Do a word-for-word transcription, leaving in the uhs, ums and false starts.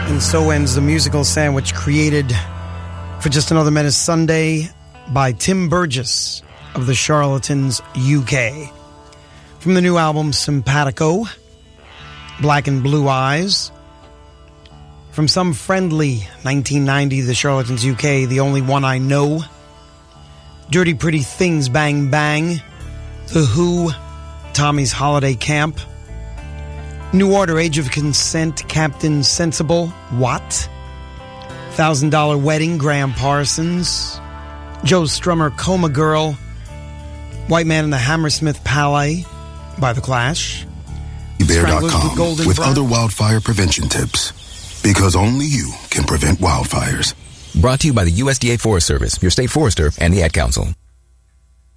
And so ends the musical sandwich created for Just Another Menace Sunday by Tim Burgess of the Charlatans U K. From the new album Simpatico, Black and Blue Eyes. From Some Friendly, nineteen ninety, the Charlatans U K, The Only One I Know. Dirty Pretty Things, Bang Bang. The Who, Tommy's Holiday Camp. New Order, Age of Consent, Captain Sensible, What? Thousand Dollar Wedding, Graham Parsons. Joe Strummer, Coma Girl. White Man and the Hammersmith Palais by The Clash. Bear dot com with, Golden with Brown. other wildfire prevention tips. Because only you can prevent wildfires. Brought to you by the U S D A Forest Service, your state forester, and the Ad Council.